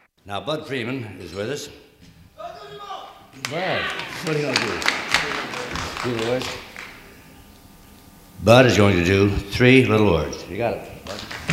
Now, Bud Freeman is with us. Bud, what are you going to do? 2 little words? Bud is going to do 3 little words. You got it, Bud.